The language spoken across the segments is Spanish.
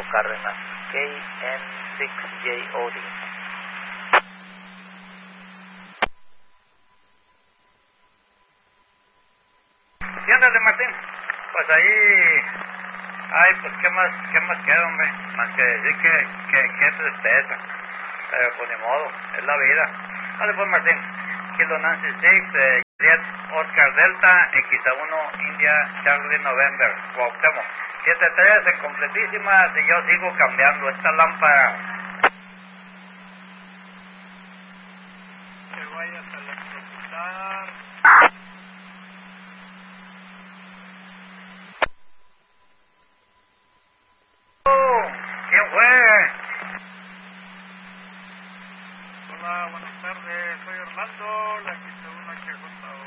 Cárdenas, KN6JOD. ¿Qué onda de Martín? Pues ahí... Ay, pues ¿qué más queda, hombre? Más que decir que tristeza. Pero pues ni modo, es la vida. Vale pues Martín, Kilo Nancy 6, Juliet Oscar Delta, X1 India Charlie November, Cuauhtémoc. 7-3, completísimas y yo sigo cambiando esta lámpara. Que vayas a electrocutar. ¿Quién fue? Hola, buenas tardes, soy Orlando, la X1HJO.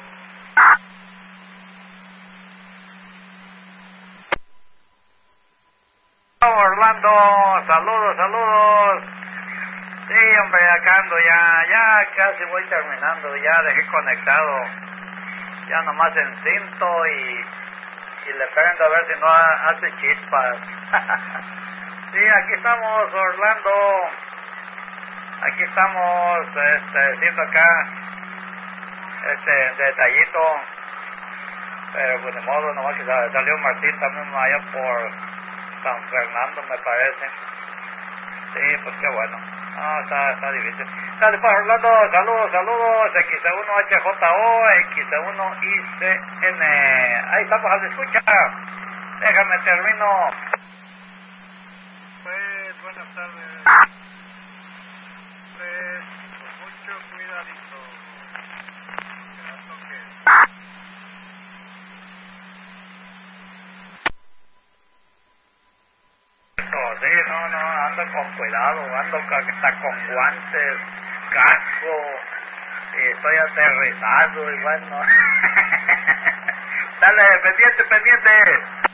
Orlando, saludos. Sí, hombre, acá ando ya casi voy terminando, ya dejé conectado, ya nomás encinto y le prendo a ver si no hace chispas. Sí, aquí estamos, Orlando, aquí estamos, haciendo acá, detallito, pero pues de modo, nomás que salió Martín también allá por San Fernando, me parece. Sí, pues qué bueno. No, está difícil. Dale, pues Orlando, saludos, X1HJO, X1ICN. Ahí estamos, al escucha. Déjame termino. Pues, buenas tardes. Pues, con mucho cuidadito. Que no toque. Sí, no, ando con cuidado, ando hasta con guantes, casco, y estoy aterrizado y bueno. Dale, pendiente.